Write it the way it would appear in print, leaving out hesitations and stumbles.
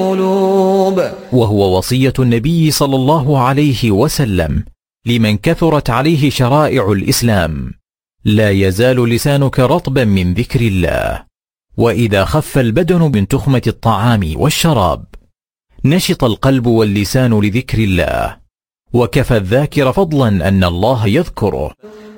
القلوب. وهو وصية النبي صلى الله عليه وسلم لمن كثرت عليه شرائع الإسلام: لا يزال لسانك رطبا من ذكر الله. وإذا خف البدن من تخمة الطعام والشراب نشط القلب واللسان لذكر الله، وكفى الذاكر فضلا أن الله يذكره.